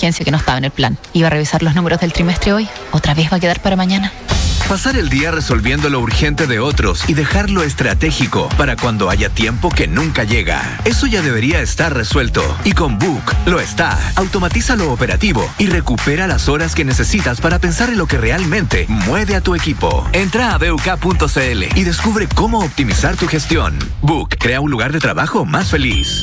emergencia que no estaba en el plan. Iba a revisar los números del trimestre hoy. ¿Otra vez va a quedar para mañana? Pasar el día resolviendo lo urgente de otros y dejar lo estratégico para cuando haya tiempo que nunca llega. Eso ya debería estar resuelto. Y con Book lo está. Automatiza lo operativo y recupera las horas que necesitas para pensar en lo que realmente mueve a tu equipo. Entra a BUK.cl y descubre cómo optimizar tu gestión. Book crea un lugar de trabajo más feliz.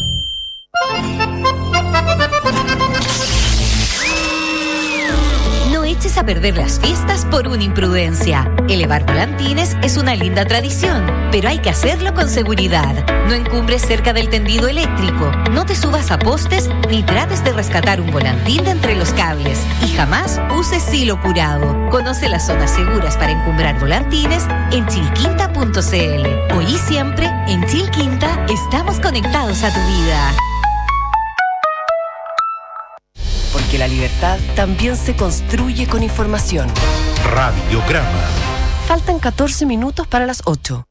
No eches a perder las fiestas por una imprudencia. Elevar volantines es una linda tradición, pero hay que hacerlo con seguridad. No encumbres cerca del tendido eléctrico, no te subas a postes ni trates de rescatar un volantín de entre los cables. Y jamás uses silo curado. Conoce las zonas seguras para encumbrar volantines en chilquinta.cl. Hoy y siempre, en Chilquinta, estamos conectados a tu vida. Porque la libertad también se construye con información. Radiograma. Faltan 14 minutos para las 8.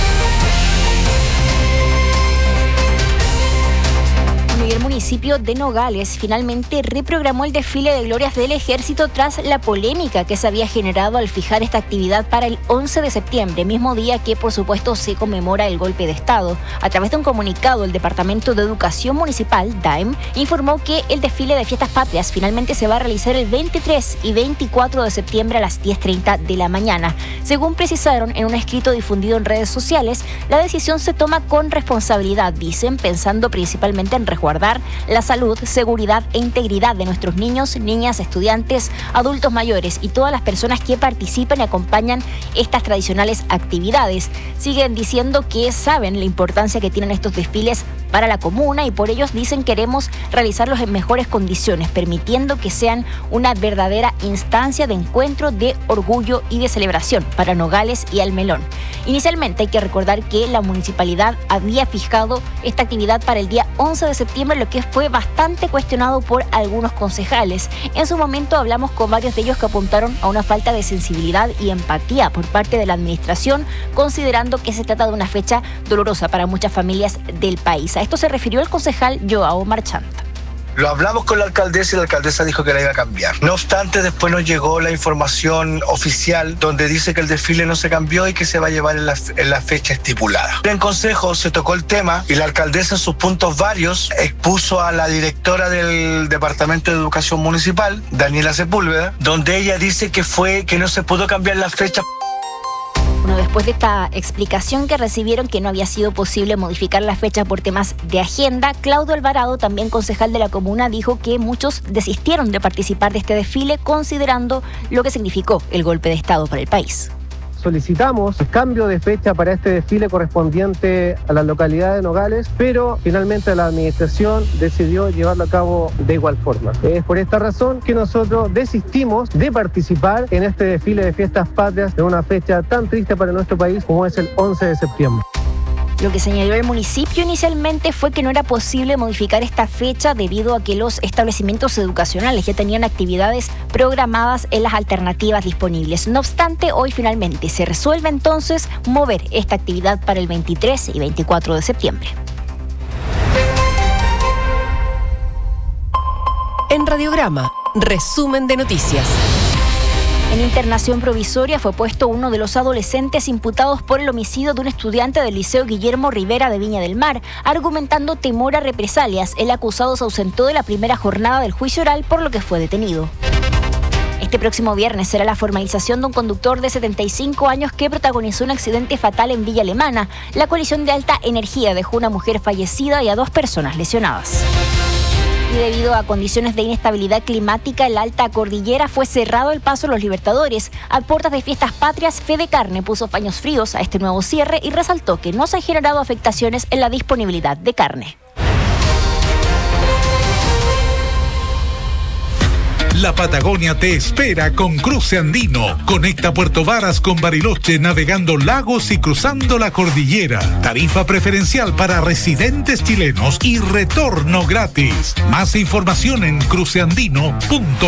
El municipio de Nogales finalmente reprogramó el desfile de glorias del ejército tras la polémica que se había generado al fijar esta actividad para el 11 de septiembre, mismo día que por supuesto se conmemora el golpe de Estado. A través de un comunicado, el Departamento de Educación Municipal, DAEM, informó que el desfile de fiestas patrias finalmente se va a realizar el 23 y 24 de septiembre a las 10:30 de la mañana. Según precisaron en un escrito difundido en redes sociales, la decisión se toma con responsabilidad, dicen, pensando principalmente en resguardar la salud, seguridad e integridad de nuestros niños, niñas, estudiantes, adultos mayores y todas las personas que participan y acompañan estas tradicionales actividades. Siguen diciendo que saben la importancia que tienen estos desfiles para la comuna y por ellos dicen queremos realizarlos en mejores condiciones, permitiendo que sean una verdadera instancia de encuentro, de orgullo y de celebración para Nogales y Almelón. Inicialmente hay que recordar que la municipalidad había fijado esta actividad para el día 11 de septiembre, lo que fue bastante cuestionado por algunos concejales. En su momento hablamos con varios de ellos que apuntaron a una falta de sensibilidad y empatía por parte de la administración, considerando que se trata de una fecha dolorosa para muchas familias del país. A esto se refirió el concejal Joao Marchant. Lo hablamos con la alcaldesa y la alcaldesa dijo que la iba a cambiar. No obstante, después nos llegó la información oficial donde dice que el desfile no se cambió y que se va a llevar en la fecha estipulada. En consejo se tocó el tema y la alcaldesa en sus puntos varios expuso a la directora del Departamento de Educación Municipal, Daniela Sepúlveda, donde ella dice que no se pudo cambiar la fecha. Bueno, después de esta explicación que recibieron que no había sido posible modificar la fecha por temas de agenda, Claudio Alvarado, también concejal de la comuna, dijo que muchos desistieron de participar de este desfile considerando lo que significó el golpe de Estado para el país. Solicitamos el cambio de fecha para este desfile correspondiente a la localidad de Nogales, pero finalmente la administración decidió llevarlo a cabo de igual forma. Es por esta razón que nosotros desistimos de participar en este desfile de fiestas patrias de una fecha tan triste para nuestro país como es el 11 de septiembre. Lo que señaló el municipio inicialmente fue que no era posible modificar esta fecha debido a que los establecimientos educacionales ya tenían actividades programadas en las alternativas disponibles. No obstante, hoy finalmente se resuelve entonces mover esta actividad para el 23 y 24 de septiembre. En Radiograma, resumen de noticias. En internación provisoria fue puesto uno de los adolescentes imputados por el homicidio de un estudiante del Liceo Guillermo Rivera de Viña del Mar, argumentando temor a represalias. El acusado se ausentó de la primera jornada del juicio oral, por lo que fue detenido. Este próximo viernes será la formalización de un conductor de 75 años que protagonizó un accidente fatal en Villa Alemana. La colisión de alta energía dejó una mujer fallecida y a 2 personas lesionadas. Y debido a condiciones de inestabilidad climática en la alta cordillera fue cerrado el paso a los Libertadores. A puertas de fiestas patrias, Fede Carne puso paños fríos a este nuevo cierre y resaltó que no se han generado afectaciones en la disponibilidad de carne. La Patagonia te espera con Cruce Andino. Conecta Puerto Varas con Bariloche navegando lagos y cruzando la cordillera. Tarifa preferencial para residentes chilenos y retorno gratis. Más información en cruceandino.cl.